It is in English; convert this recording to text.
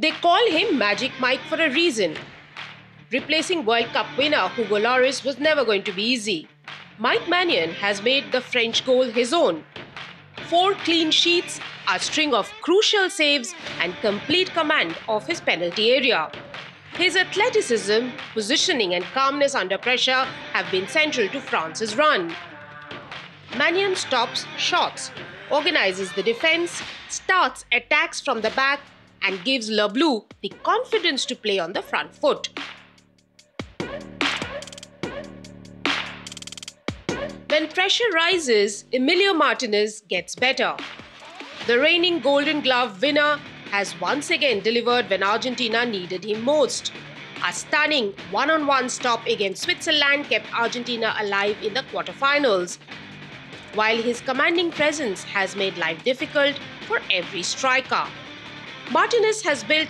They call him Magic Mike for a reason. Replacing World Cup winner Hugo Lloris was never going to be easy. Mike Maignan has made the French goal his own. 4 clean sheets, a string of crucial saves, and complete command of his penalty area. His athleticism, positioning, and calmness under pressure have been central to France's run. Maignan stops shots, organizes the defense, starts attacks from the back, and gives Le Bleu the confidence to play on the front foot. When pressure rises, Emilio Martinez gets better. The reigning Golden Glove winner has once again delivered when Argentina needed him most. A stunning one-on-one stop against Switzerland kept Argentina alive in the quarterfinals, while his commanding presence has made life difficult for every striker. Martinez has built